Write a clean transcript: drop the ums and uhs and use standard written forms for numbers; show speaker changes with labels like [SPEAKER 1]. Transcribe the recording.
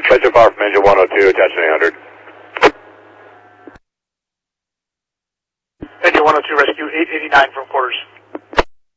[SPEAKER 1] Metro Power from engine 102, attaching 800.
[SPEAKER 2] Engine 102, rescue 889 from quarters.